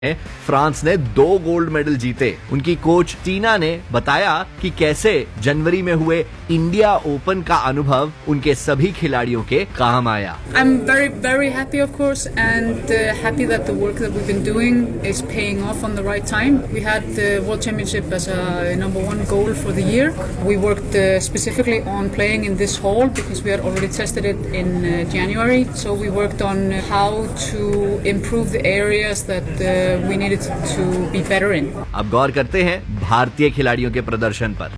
France ने 2 gold medal जीते। उनकी कोच टीना ने बताया कि कैसे जनवरी में हुए इंडिया ओपन का अनुभव उनके सभी खिलाड़ियों के काम आया। I'm very happy of course and happy that the work that we've been doing is paying off on the right time. We had the World Championship as a number 1 goal for the year. We worked specifically on playing in this hall because we had already tested it in January. So we worked on how to improve the areas that we needed to be better in. अब गौर करते हैं भारतीय खिलाड़ियों के प्रदर्शन पर।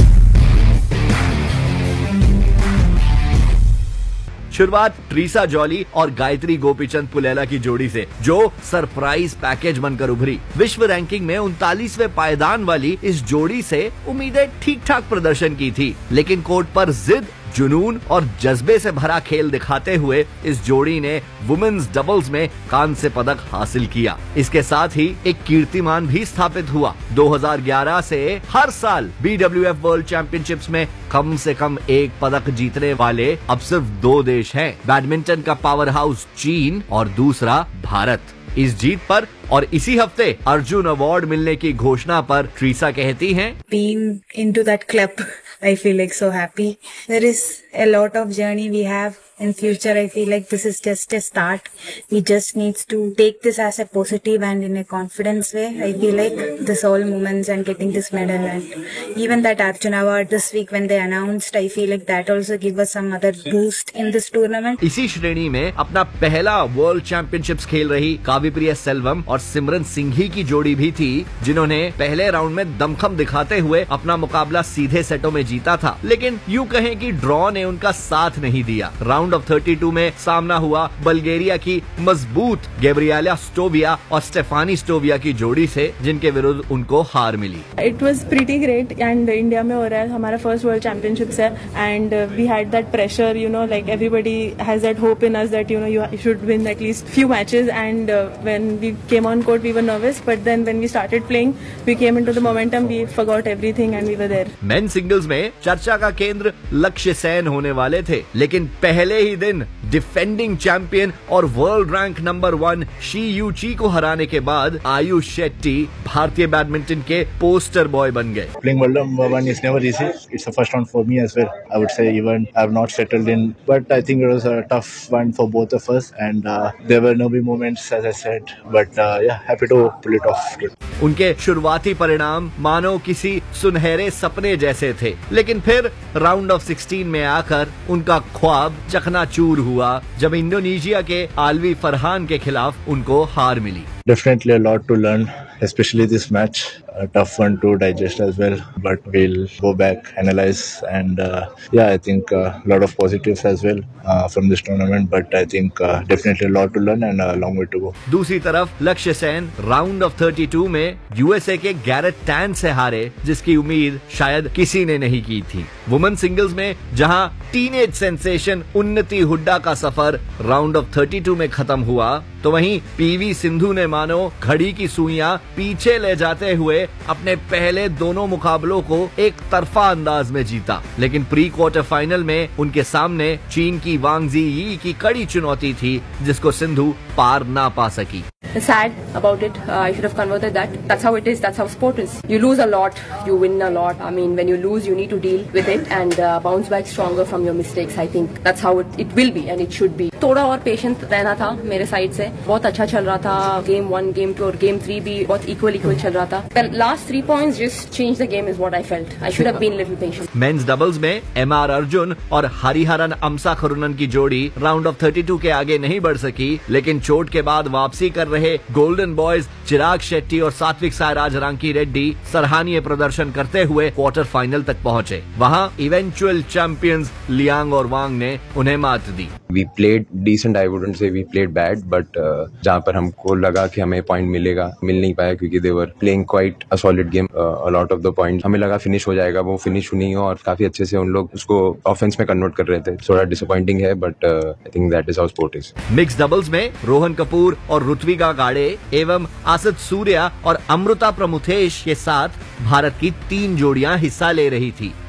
शुरुआत Treesa jolly और गायत्री गोपीचंद पुलेला की जोड़ी से, जो सरप्राइज पैकेज बनकर उभरी। विश्व रैंकिंग में 39वें पायदान वाली इस जोड़ी से उम्मीदें ठीक ठाक प्रदर्शन की थी, लेकिन कोर्ट पर जिद, जुनून और जज्बे से भरा खेल दिखाते हुए इस जोड़ी ने वुमेन्स डबल्स में कांस्य पदक हासिल किया। इसके साथ ही एक कीर्तिमान भी स्थापित हुआ। 2011 से हर साल BWF वर्ल्ड चैंपियनशिप्स में कम से कम 1 पदक जीतने वाले अब सिर्फ 2 देश हैं, बैडमिंटन का पावर हाउस चीन और दूसरा भारत। इस जीत पर और इसी हफ्ते अर्जुन अवार्ड मिलने की घोषणा पर ट्रीसा कहती हैं, Being into that club, I feel like so happy. There is a lot of journey we have in future. I feel like this is just a start. We just needs to take this as a positive and in a confidence way. I feel like this all moments and getting this medal and even that Arjun Award this week when they announced, I feel like that also give us some other boost in this tournament. इसी श्रेणी में अपना पहला world championships खेल रही काव्यप्रिया सेल्वम और सिमरन सिंघी की जोड़ी भी थी, जिन्होंने पहले राउंड में दमखम दिखाते हुए अपना मुकाबला सीधे सेटों में जीता था, लेकिन यूं कहें कि ड्रॉ ने उनका साथ नहीं दिया। राउंड ऑफ 32 में सामना हुआ बल्गेरिया की मजबूत गैब्रिएला स्टोविया और स्टेफानी स्टोविया की जोड़ी से, जिनके विरुद्ध उनको हार मिली। It was pretty great and India में हो रहा है, हमारा फर्स्ट वर्ल्ड चैंपियनशिप्स है and we had that pressure, you know, like everybody has that hope in us that you know you should win at least few matches and when we came on court we were nervous but then when we started playing we came into the momentum, we forgot everything and we were there. Main singles में चर्चा का केंद्र लक्ष्य सेन होने वाले थे, लेकिन पहले ही दिन डिफेंडिंग चैंपियन और वर्ल्ड रैंक नंबर 1 शी यूची को हराने के बाद आयुष शेट्टी भारतीय बैडमिंटन के पोस्टर बॉय बन गए। Playing world number 1 is never easy. It's a first round for me as well. I would say even I have not settled in, but I think it was a tough one for both of us and there were nervy moments as I said, but yeah, happy to pull it off. उनके शुरुआती परिणाम मानो किसी सुनहरे सपने जैसे थे, लेकिन फिर राउंड ऑफ 16 में आकर उनका ख्वाब चकनाचूर हुआ जब इंडोनेशिया के आलवी फरहान के खिलाफ उनको हार मिली। Definitely a lot to learn, especially this match. A tough one to digest as well, but we'll go back, analyze, and yeah, I think a lot of positives as well from this tournament. But I think definitely a lot to learn and a long way to go. दूसरी तरफ लक्ष्य Sen round of 32 में USA के Garrett tan से हारे, जिसकी उम्मीद शायद किसी ने नहीं की थी। वुमेन सिंगल्स में जहां टीनेज सेंसेशन उन्नति हुड्डा का सफर राउंड ऑफ 32 में खत्म हुआ, तो वहीं पीवी सिंधु ने मानो घड़ी की सुइयां पीछे ले जाते हुए अपने पहले दोनों मुकाबलों को एक तरफा अंदाज में जीता, लेकिन प्री क्वार्टर फाइनल में उनके सामने चीन की वांग जी की कड़ी चुनौती थी, जिसको सिंधु पार ना पा सकी। Sad about it. I should have converted that. That's how it is. That's how sport is. You lose a lot, you win a lot. I mean, when you lose, you need to deal with it and bounce back stronger from your mistakes. I think that's how it will be and it should be. थोड़ा और patient रहना था मेरे side से। बहुत अच्छा चल रहा था। गेम 1, गेम 2 और गेम 3 भी बहुत इक्वल चल रहा था। The last 3 points just changed the game is what I felt. I should have been little patient. Men's doubles में MR अर्जुन और हरिहरन अमसा खरुनन की जोड़ी राउंड ऑफ 32 के आगे नहीं बढ़ सकी, लेकिन चोट के बाद वापसी कर रहे गोल्डन बॉयज चिराग शेट्टी और सात्विक साईराज रांकी रेड्डी सराहनीय प्रदर्शन करते हुए क्वार्टर फाइनल तक पहुंचे। वहां इवेंचुअल चैंपियंस लियांग और वांग ने उन्हें मात दी। We played decent. I wouldn't say we played bad, but जहाँ पर हमको लगा कि हमें पॉइंट मिलेगा, मिल नहीं पाया क्योंकि they were playing quite a solid game. A lot of the points हमें लगा फिनिश हो जाएगा, वो फिनिश नहीं हुआ और काफी अच्छे से उन लोग उसको ऑफेंस में कन्वर्ट कर रहे थे। थोड़ा डिसअपॉइंटिंग है, but I think that is how sport is. Mix doubles में रोहन कपूर और ऋत्विका गाड़े एवं आसित सूर्या और अमृता प्रमुथेश के साथ भारत की 3 जोड़ियां हिस्सा ले रही थी।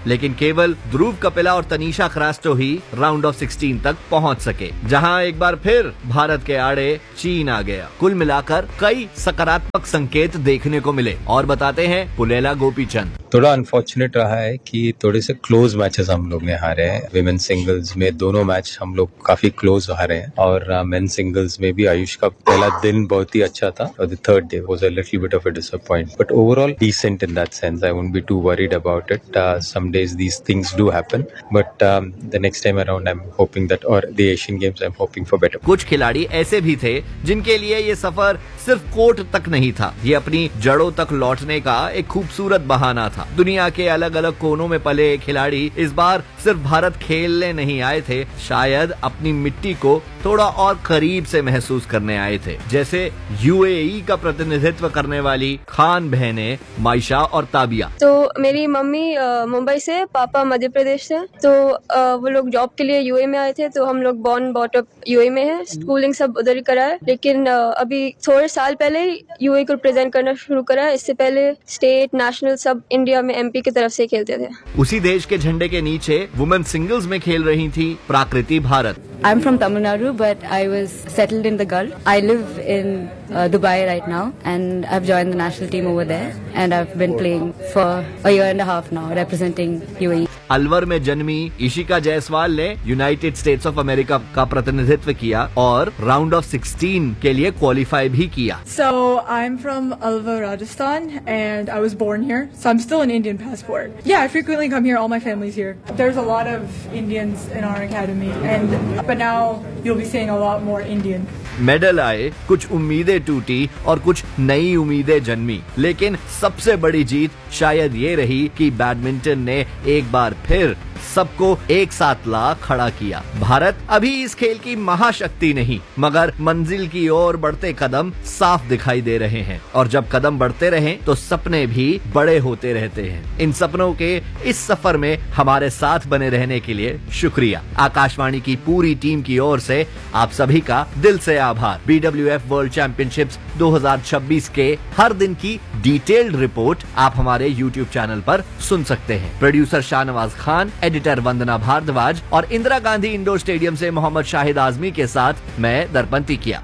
लेकिन केवल ध्रुव कपिला और तनीषा क्रास्टो ही राउंड ऑफ 16 तक पहुंच सके, जहां एक बार फिर भारत के आड़े चीन आ गया। कुल मिलाकर कई सकारात्मक संकेत देखने को मिले और बताते हैं पुलेला गोपीचंद। थोड़ा अनफॉर्चुनेट रहा है कि थोड़े से क्लोज मैचेस हम लोग ने हारे हैं। विमेन सिंगल्स में दोनों मैच हम लोग काफी क्लोज हारे हैं और मेन सिंगल्स में भी आयुष का पहला दिन बहुत ही अच्छा था और the third day was a little bit of a disappointment, but overall decent in that sense. I won't be to worried about it. Some days these things do happen, but the next time around I am hoping that, और the Asian games I am hoping for better. कुछ खिलाड़ी ऐसे भी थे जिनके लिए ये सफर सिर्फ कोर्ट तक नहीं था, ये अपनी जड़ों तक लौटने का एक खूबसूरत बहाना था। दुनिया के अलग अलग कोनों में पले खिलाड़ी इस बार सिर्फ भारत खेलने नहीं आए थे, शायद अपनी मिट्टी को थोड़ा और करीब से महसूस करने आए थे। जैसे यूएई का प्रतिनिधित्व करने वाली खान बहनें मायशा और ताबिया। तो मेरी मम्मी मुंबई से, पापा मध्य प्रदेश से, तो वो लोग जॉब के लिए यूएई में आए थे। तो हम लोग बॉर्न बॉट अप यूएई में है, स्कूलिंग सब उधर ही करा है, लेकिन अभी थोड़े साल पहले ही यूएई को रिप्रेजेंट करना शुरू करा है। इससे पहले स्टेट, नेशनल सब इंडिया में एमपी की तरफ से खेलते थे। उसी देश के झंडे के नीचे वुमेन सिंगल्स में खेल रही थी प्राकृति Bharat. I'm from Tamil Nadu, but I was settled in the Gulf. I live in Dubai right now, and I've joined the national team over there, and I've been playing for a year and a half now, representing UAE. Alwar में जन्मी इशिका जायसवाल ने United states of America का प्रतिनिधित्व किया और round of 16 के लिए qualify भी किया। So I'm from Alvar, Rajasthan, and I was born here, so I'm still an Indian passport. Yeah, I frequently come here. All my family's here. There's a lot of Indians in our academy, but now you'll be seeing a lot more Indian. Medal आए, कुछ उम्मीदें टूटी और कुछ नई उम्मीदें जन्मी, लेकिन सबसे बड़ी जीत शायद ये रही कि बैडमिंटन ने एक बार फिर सबको एक साथ ला खड़ा किया। भारत अभी इस खेल की महाशक्ति नहीं, मगर मंजिल की ओर बढ़ते कदम साफ दिखाई दे रहे हैं, और जब कदम बढ़ते रहें तो सपने भी बड़े होते रहते हैं। इन सपनों के इस सफर में हमारे साथ बने रहने के लिए शुक्रिया। आकाशवाणी की पूरी टीम की ओर से आप सभी का दिल से आभार। BWF वर्ल्ड चैंपियनशिप्स 2026 के हर दिन की डिटेल्ड रिपोर्ट आप हमारे YouTube चैनल पर सुन सकते हैं। प्रोड्यूसर शाहनवाज खान, एडिटर वंदना भारद्वाज और इंदिरा गांधी इंडोर स्टेडियम से मोहम्मद शाहिद आजमी के साथ मैं दर्पण किया।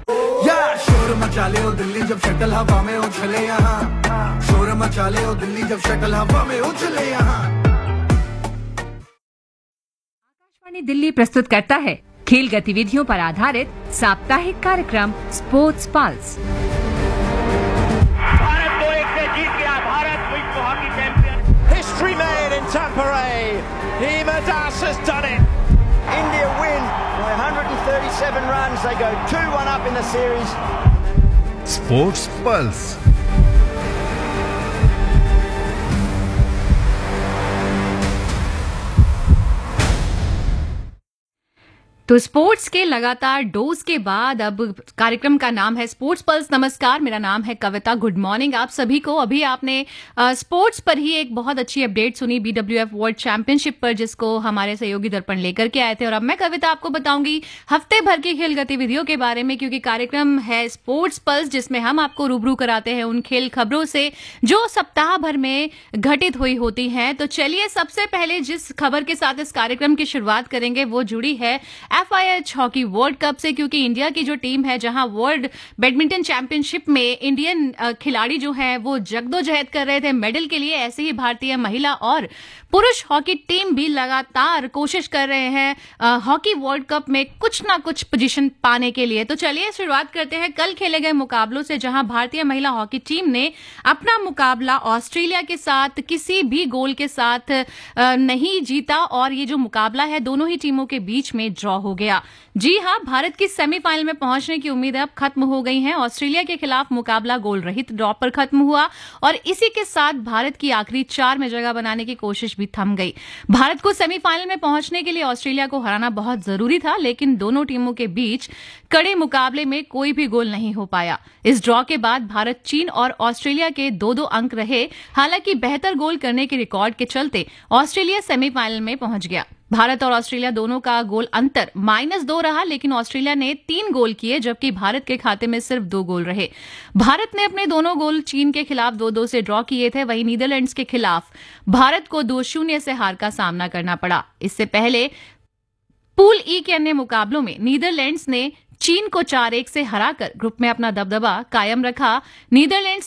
शोर मचा ले ओ दिल्ली जब शटल हवा में उछले यहाँ, शोर मचा ले ओ दिल्ली जब शटल हवा में उछले यहाँ। आकाशवाणी दिल्ली प्रस्तुत करता है खेल गतिविधियों पर आधारित साप्ताहिक कार्यक्रम स्पोर्ट्स पल्स। भारत 2-1 से जीत गया। भारत विश्व hockey champion. History made in Tampere. Hima Das has done it. India win by 137 runs. They go 2-1 up in the series. Sports Pulse. तो स्पोर्ट्स के लगातार डोज के बाद अब कार्यक्रम का नाम है स्पोर्ट्स पल्स। नमस्कार, मेरा नाम है कविता। गुड मॉर्निंग आप सभी को। अभी आपने स्पोर्ट्स पर ही एक बहुत अच्छी अपडेट सुनी BWF वर्ल्ड चैंपियनशिप पर, जिसको हमारे सहयोगी दर्पण लेकर के आए थे। और अब मैं कविता आपको बताऊंगी हफ्ते भर की खेल गतिविधियों के बारे में, क्योंकि कार्यक्रम है स्पोर्ट्स पल्स, जिसमें हम आपको रूबरू कराते हैं उन खेल खबरों से जो सप्ताह भर में घटित हुई होती हैं। तो चलिए, सबसे पहले जिस खबर के साथ इस कार्यक्रम की शुरुआत करेंगे वो जुड़ी है FIH हॉकी वर्ल्ड कप से, क्योंकि इंडिया की जो टीम है, जहां वर्ल्ड बैडमिंटन चैंपियनशिप में इंडियन खिलाड़ी जो हैं वो जगदोजहद कर रहे थे मेडल के लिए, ऐसे ही भारतीय महिला और पुरुष हॉकी टीम भी लगातार कोशिश कर रहे हैं हॉकी वर्ल्ड कप में कुछ ना कुछ पोजीशन पाने के लिए। तो चलिए शुरुआत करते हैं कल खेले गए मुकाबलों से, जहां भारतीय महिला हॉकी टीम ने अपना मुकाबला ऑस्ट्रेलिया के साथ किसी भी गोल के साथ नहीं जीता, और ये जो मुकाबला है दोनों ही टीमों के बीच में ड्रॉ हो गया। जी हां, भारत की सेमीफाइनल में पहुंचने की उम्मीदें अब खत्म हो गई हैं। ऑस्ट्रेलिया के खिलाफ मुकाबला गोल रहित ड्रॉ पर खत्म हुआ, और इसी के साथ भारत की आखिरी 4 में जगह बनाने की कोशिश भी थम गई। भारत को सेमीफाइनल में पहुंचने के लिए ऑस्ट्रेलिया को हराना बहुत जरूरी था, लेकिन दोनों टीमों के बीच कड़े मुकाबले में कोई भी गोल नहीं हो पाया। इस ड्रॉ के बाद भारत, चीन और ऑस्ट्रेलिया के 2-2 अंक रहे। हालांकि बेहतर गोल करने के रिकॉर्ड के चलते ऑस्ट्रेलिया सेमीफाइनल में पहुंच गया। भारत और ऑस्ट्रेलिया दोनों का गोल अंतर -2 रहा, लेकिन ऑस्ट्रेलिया ने 3 गोल किए जबकि भारत के खाते में सिर्फ 2 गोल रहे। भारत ने अपने दोनों गोल चीन के खिलाफ 2-2 से ड्रॉ किए थे। वहीं नीदरलैंड्स के खिलाफ भारत को 2-0 से हार का सामना करना पड़ा। इससे पहले पूल ई के अन्य मुकाबलों में नीदरलैंड्स ने चीन को 4-1 से हराकर ग्रुप में अपना दबदबा कायम रखा। नीदरलैंड्स